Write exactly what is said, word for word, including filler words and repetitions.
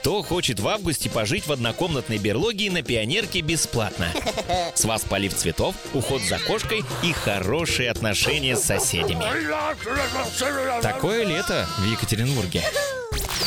Кто хочет в августе пожить в однокомнатной берлоге на Пионерке бесплатно? С вас полив цветов, уход за кошкой и хорошие отношения с соседями. Такое лето в Екатеринбурге.